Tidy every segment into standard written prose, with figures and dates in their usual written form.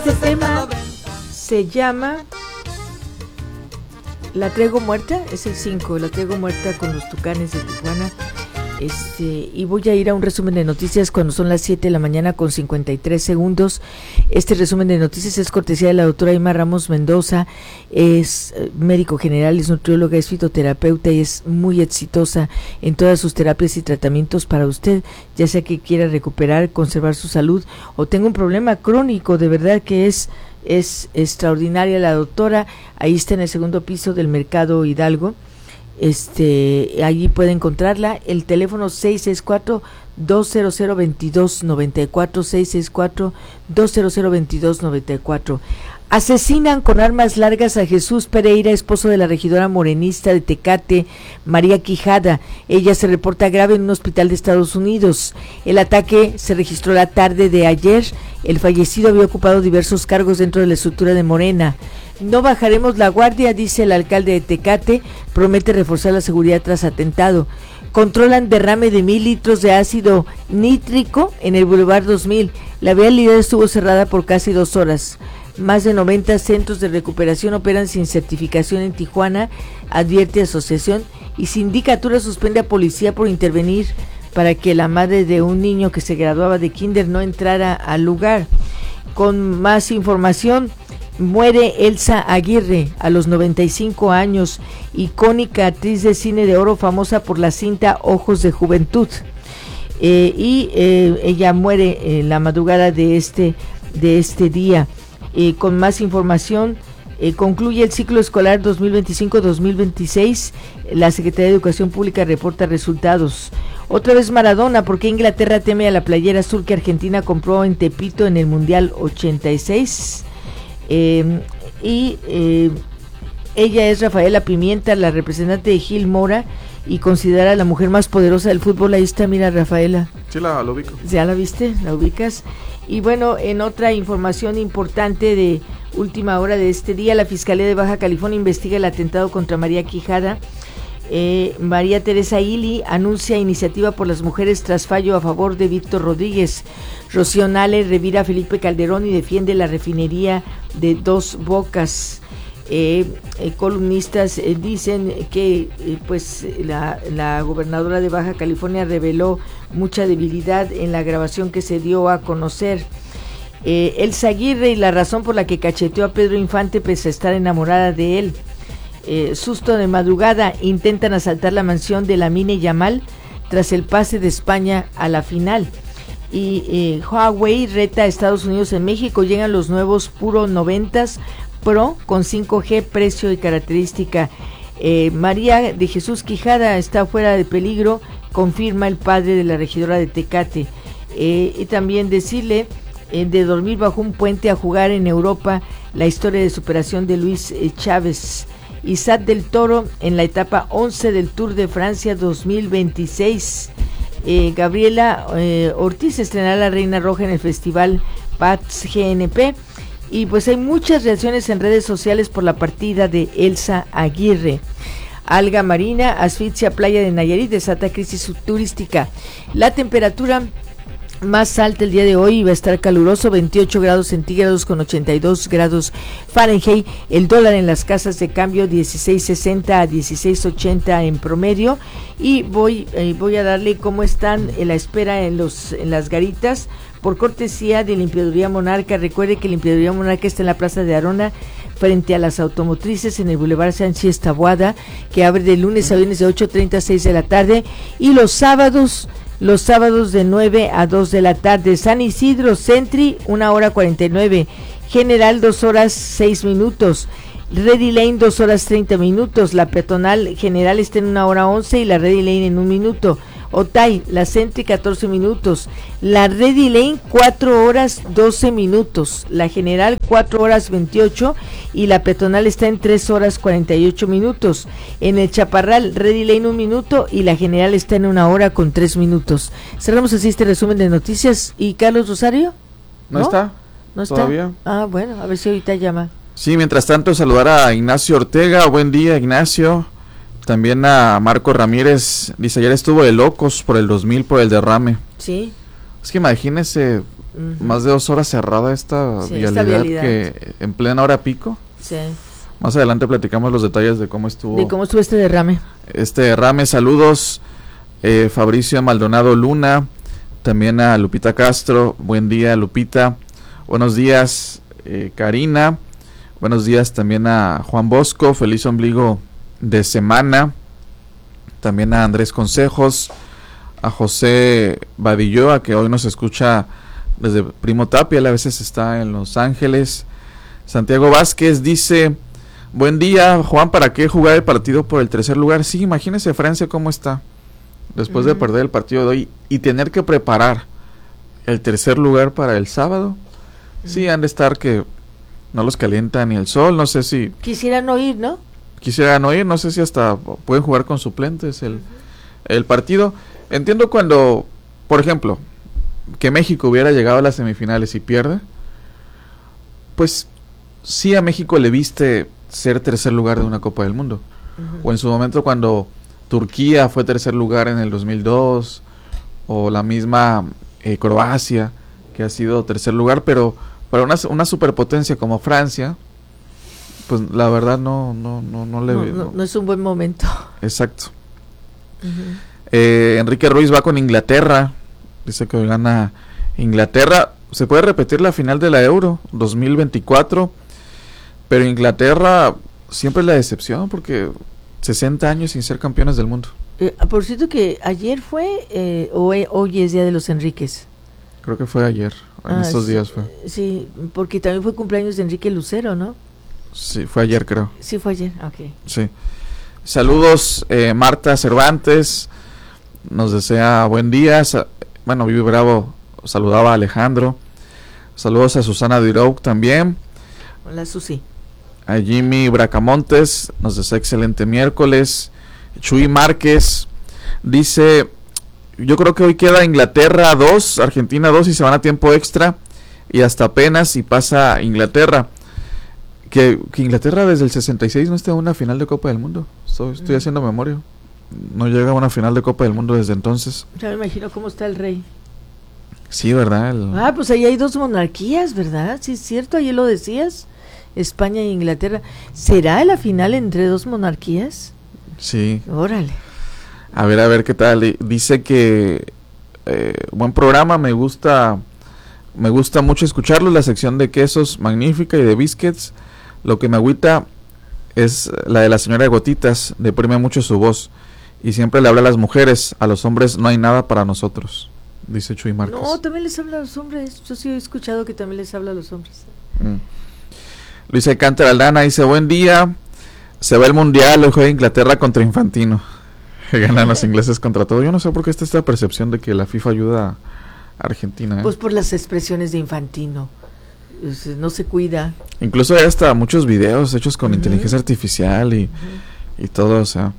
Este tema se llama La Traigo Muerta, es el 5, La Traigo Muerta con los Tucanes de Tijuana. Y voy a ir a un resumen de noticias cuando son las 7 de la mañana con 53 segundos. Este resumen de noticias es cortesía de la doctora Ima Ramos Mendoza, es médico general, es nutrióloga, es fitoterapeuta y es muy exitosa en todas sus terapias y tratamientos para usted, ya sea que quiera recuperar, conservar su salud o tenga un problema crónico. De verdad que es extraordinaria la doctora. Ahí está en el segundo piso del Mercado Hidalgo. Allí puede encontrarla. El teléfono 664-200-2294, 664-200-2294. Asesinan con armas largas a Jesús Pereira, esposo de la regidora morenista de Tecate, María Quijada. Ella se reporta grave en un hospital de Estados Unidos. El ataque se registró la tarde de ayer. El fallecido había ocupado diversos cargos dentro de la estructura de Morena. No bajaremos la guardia, dice el alcalde de Tecate, promete reforzar la seguridad tras atentado. Controlan derrame de 1,000 litros de ácido nítrico en el Boulevard 2000. La vialidad estuvo cerrada por casi 2 horas. Más de 90 centros de recuperación operan sin certificación en Tijuana, advierte asociación, y sindicatura suspende a policía por intervenir para que la madre de un niño que se graduaba de kinder no entrara al lugar. Con más información, muere Elsa Aguirre a los 95 años, icónica actriz de cine de oro famosa por la cinta Ojos de Juventud. Ella muere en la madrugada de este día. Con más información, concluye el ciclo escolar 2025-2026. La Secretaría de Educación Pública reporta resultados. Otra vez Maradona, ¿por qué Inglaterra teme a la playera azul que Argentina compró en Tepito en el Mundial 86? Ella es Rafaela Pimienta, la representante de Gil Mora, y considerada la mujer más poderosa del fútbol. Ahí está, mira, Rafaela. Sí, la ubico. ¿Ya la viste? ¿La ubicas? Y bueno, en otra información importante de última hora de este día, la Fiscalía de Baja California investiga el atentado contra María Quijada. María Teresa Ili anuncia iniciativa por las mujeres tras fallo a favor de Víctor Rodríguez. Rocío Nale revira a Felipe Calderón y defiende la refinería de Dos Bocas. Columnistas dicen que la gobernadora de Baja California reveló mucha debilidad en la grabación que se dio a conocer. Elsa Aguirre y la razón por la que cacheteó a Pedro Infante pese a estar enamorada de él. Susto de madrugada, intentan asaltar la mansión de Lamine Yamal tras el pase de España a la final. Y Huawei reta a Estados Unidos en México. Llegan los nuevos Puro 90s Pro con 5G, precio y característica. María de Jesús Quijada está fuera de peligro, confirma el padre de la regidora de Tecate. Y también decirle de dormir bajo un puente a jugar en Europa, la historia de superación de Luis Chávez. Isaac del Toro en la etapa 11 del Tour de Francia 2026. Gabriela Ortiz estrenará La Reina Roja en el festival PAX GNP. Y pues hay muchas reacciones en redes sociales por la partida de Elsa Aguirre. Alga marina asfixia playa de Nayarit, desata crisis turística. La temperatura más alta el día de hoy va a estar caluroso, 28 grados centígrados con 82 grados Fahrenheit. El dólar en las casas de cambio 16.60 a 16.80 en promedio. Y voy a darle cómo están en la espera en las garitas, por cortesía de Limpiaduría Monarca. Recuerde que Limpiaduría Monarca está en la Plaza de Arona, frente a las automotrices, en el Boulevard Sánchez Taboada, que abre de lunes a viernes de 8:30 a 6 de la tarde, y los sábados de 9 a 2 de la tarde. San Isidro Centri, 1:49, General 2 horas 6 minutos, Ready Lane 2 horas 30 minutos, la peatonal General está en 1:11 y la Ready Lane en 1 minuto. Otay, la Centri 14 minutos, la Ready Lane 4 horas 12 minutos, la General 4 horas 28 y la peatonal está en 3 horas 48 minutos. En el Chaparral, Ready Lane 1 minuto y la General está en 1 hora con 3 minutos. Cerramos así este resumen de noticias. ¿Y Carlos Rosario? ¿No está? ¿No está? ¿Todavía? Ah, bueno, a ver si ahorita llama. Sí, mientras tanto saludar a Ignacio Ortega. Buen día, Ignacio. También a Marco Ramírez, dice, ayer estuvo de locos por el 2000 por el derrame. Sí. Es que imagínese, más de 2 horas cerrada esta vialidad que en plena hora pico. Sí. Más adelante platicamos los detalles de cómo estuvo. De cómo estuvo este derrame. Saludos, Fabricio Maldonado Luna, también a Lupita Castro, buen día Lupita, buenos días Karina, buenos días también a Juan Bosco, feliz ombligo de semana, también a Andrés Consejos, a José Badilloa, que hoy nos escucha desde Primo Tapia, él a veces está en Los Ángeles. Santiago Vázquez dice: buen día, Juan, ¿para qué jugar el partido por el tercer lugar? Sí, imagínese Francia cómo está después de perder el partido de hoy y tener que preparar el tercer lugar para el sábado. Sí, han de estar que no los calienta ni el sol, no sé si... Quisieran oír, ¿no? No sé si hasta pueden jugar con suplentes el partido. Entiendo cuando, por ejemplo, que México hubiera llegado a las semifinales y pierde, pues sí a México le viste ser tercer lugar de una Copa del Mundo. O en su momento cuando Turquía fue tercer lugar en el 2002, o la misma Croacia, que ha sido tercer lugar, pero para una superpotencia como Francia, pues la verdad no es un buen momento. Exacto. Enrique Ruiz va con Inglaterra, dice que hoy gana Inglaterra. Se puede repetir la final de la Euro 2024, pero Inglaterra siempre es la decepción porque 60 años sin ser campeones del mundo. Por cierto que ayer fue, hoy es Día de los Enriques. Creo que fue ayer, en estos días fue. Sí, porque también fue cumpleaños de Enrique Lucero, ¿no? Sí, fue ayer creo. Sí, fue ayer, ok. Sí. Saludos, Marta Cervantes, nos desea buen día. Bueno, Vivi Bravo saludaba a Alejandro. Saludos a Susana Duroc también. Hola, Susi. A Jimmy Bracamontes, nos desea excelente miércoles. Chuy Márquez dice: yo creo que hoy queda Inglaterra 2, Argentina 2 y se van a tiempo extra y hasta apenas y pasa Inglaterra. Que Inglaterra desde el 66 no está en una final de Copa del Mundo. Estoy haciendo memoria. No llega a una final de Copa del Mundo desde entonces. Ya me imagino cómo está el rey. Sí, ¿verdad? Pues ahí hay 2 monarquías, ¿verdad? Sí, es cierto, ayer lo decías. España e Inglaterra. ¿Será la final entre 2 monarquías? Sí. Órale. A ver qué tal. Dice que buen programa, me gusta mucho escucharlo. La sección de quesos magnífica y de biscuits. Lo que me agüita es la de la señora de Gotitas, deprime mucho su voz y siempre le habla a las mujeres, a los hombres no hay nada para nosotros, dice Chuy Márquez. No, también les habla a los hombres, yo sí he escuchado que también les habla a los hombres. Luis Alcántara Aldana dice: buen día, se va el mundial, hoy juega Inglaterra contra Infantino, ganan los ingleses contra todo. Yo no sé por qué está esta percepción de que la FIFA ayuda a Argentina. Pues por las expresiones de Infantino, no se cuida. Incluso hay hasta muchos videos hechos con inteligencia artificial y todo, o sea.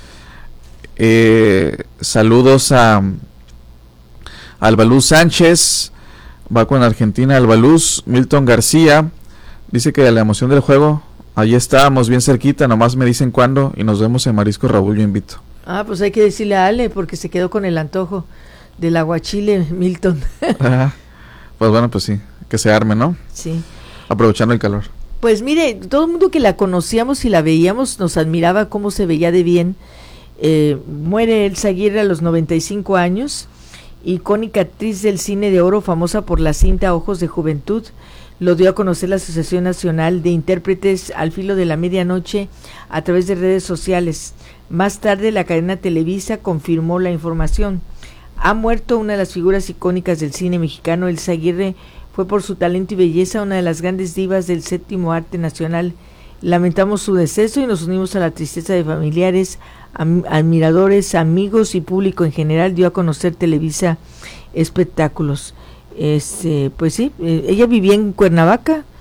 Saludos a Albaluz Sánchez, va con Argentina Albaluz. Milton García dice que de la emoción del juego, ahí estábamos bien cerquita, nomás me dicen cuándo y nos vemos en Marisco Raúl, yo invito. Pues hay que decirle a Ale porque se quedó con el antojo del aguachile, Milton. Pues bueno, pues sí, que se arme, ¿no? Sí. Aprovechando el calor. Pues mire, todo el mundo que la conocíamos y la veíamos nos admiraba cómo se veía de bien. Muere Elsa Aguirre a los 95 años, icónica actriz del cine de oro, famosa por la cinta Ojos de Juventud. Lo dio a conocer la Asociación Nacional de Intérpretes al filo de la medianoche a través de redes sociales. Más tarde la cadena Televisa confirmó la información. Ha muerto una de las figuras icónicas del cine mexicano. Elsa Aguirre fue por su talento y belleza una de las grandes divas del séptimo arte nacional. Lamentamos su deceso y nos unimos a la tristeza de familiares, admiradores, amigos y público en general, dio a conocer Televisa Espectáculos. Pues sí, ella vivía en Cuernavaca,